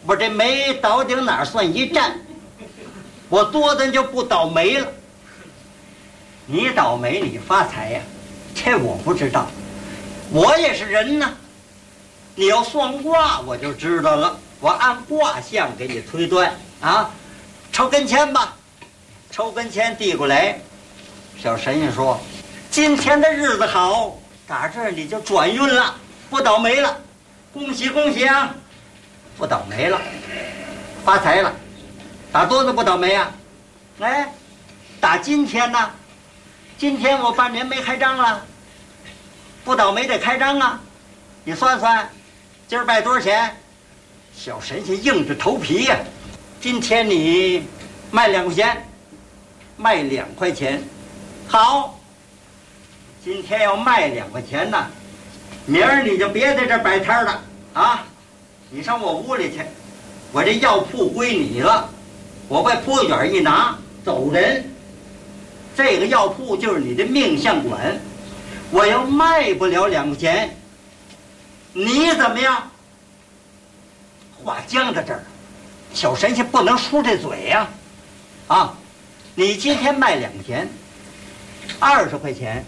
我这煤到顶哪儿算一站，我多的就不倒霉了。你倒霉你发财呀，这我不知道，我也是人呢。你要算卦我就知道了，我按卦象给你推断啊。抽根签吧，抽根签递过来。小神仙说：“今天的日子好，打这儿你就转运了，不倒霉了，恭喜恭喜啊！不倒霉了，发财了，打多少不倒霉啊？哎，打今天呢？今天我半年没开张了，不倒霉得开张啊！你算算，今儿卖多少钱？”小神仙硬着头皮呀，今天你卖2块钱，卖2块钱。好，今天要卖2块钱呢，明儿你就别在这摆摊了啊！你上我屋里去，我这药铺归你了，我把铺卷一拿走人。这个药铺就是你的命相馆，我要卖不了2块钱，你怎么样？话僵在这儿，小神仙不能输这嘴呀！啊，你今天卖2块钱。20块钱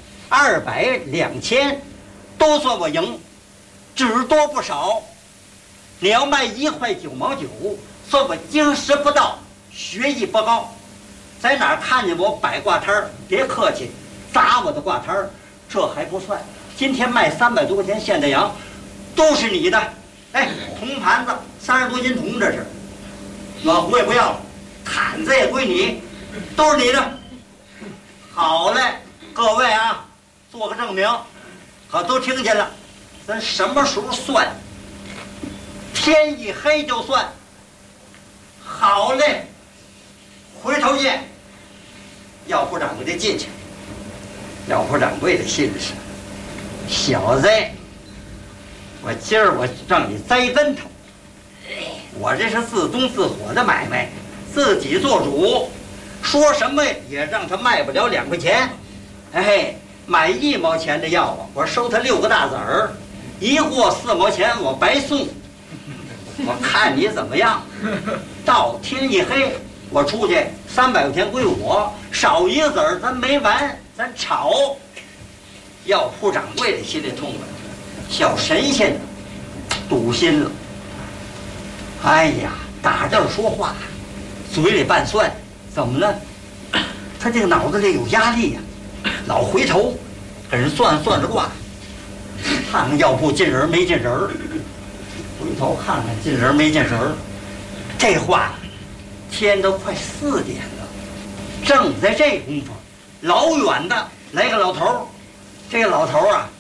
，200、2000，都算我赢，只多不少。你要卖1块9毛9，算我经师不到，学艺不高。在哪儿看见我摆挂摊儿，别客气，砸我的挂摊儿，这还不算。今天卖300多块钱现代羊，都是你的。哎，铜盘子30多斤铜，这是。暖壶也不要了，毯子也归你，都是你的。好嘞，各位啊，做个证明，可都听见了。咱什么时候算？天一黑就算。好嘞，回头见。药铺掌柜得进去。药铺掌柜的心是：小子，我今儿我让你栽跟头。我这是自宗自火的买卖，自己做主。说什么也让他卖不了2块钱，哎，买1毛钱的药啊，我收他6个大子儿，一货4毛钱我白送，我看你怎么样。到天一黑，我出去300块钱归我，少一个子儿咱没完，咱吵。药铺掌柜的心里痛快，小神仙堵心了。哎呀，打这儿说话，嘴里拌蒜。怎么了？他这个脑子里有压力呀，老回头给人算着卦，看看药铺进人没进人，回头看看进人没进人。这话，天都快4点了，正在这功夫，老远的来个老头儿。这个老头儿啊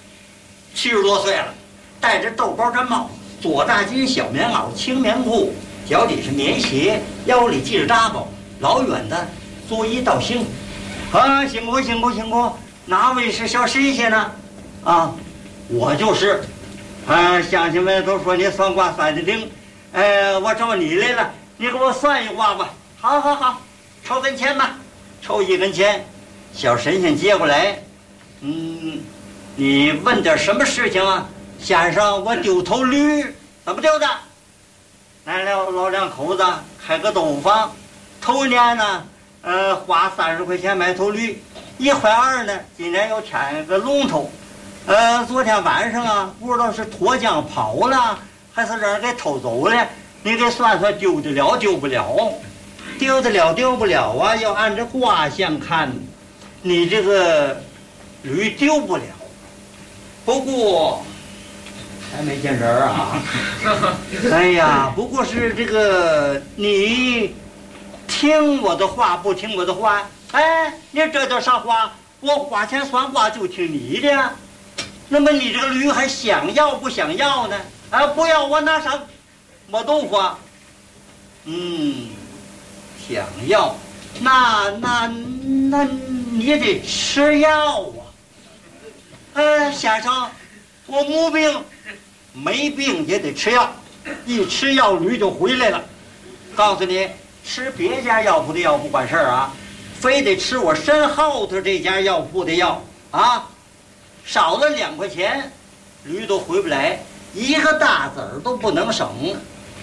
，70多岁了，戴着豆包毡帽，左大襟小棉袄青棉裤，脚底是棉鞋，腰里系着扎包。老远的作揖道兴，啊，辛苦辛苦辛苦！哪位是小神仙呢？啊，我就是。乡亲们都说你算卦算得灵，我找你来了，你给我算一卦吧。好好好，抽根签吧，抽1根签。小神仙接过来，你问点什么事情啊？先生，我丢头驴，怎么丢的？来了老2口子开个豆腐坊。头年呢，花30块钱买头驴，1块2呢，今年又添个龙头。昨天晚上啊，不知道是脱缰跑了，还是让人给偷走了。你给算算，丢得了丢不了？丢得了丢不了啊？要按照卦象看，你这个驴丢不了。不过还没见人啊。哎呀，不过是这个你。听我的话不听我的话，哎，你这叫啥话？我花钱算卦就听你的，那么你这个驴还想要不想要呢？啊，不要我拿啥磨豆腐啊？想要，那你得吃药啊。先生，我没病，没病也得吃药，一吃药驴就回来了。告诉你。吃别家药铺的药不管事儿啊，非得吃我身后头这家药铺的药啊，少了2块钱，驴都回不来，1个大子儿都不能省。